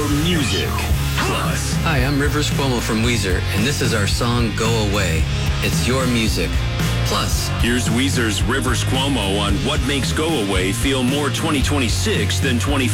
music. Plus. Hi, I'm Rivers Cuomo from Weezer, and this is our song, Go Away. It's your music. Plus. Here's Weezer's Rivers Cuomo on what makes Go Away feel more 2026 than 2025.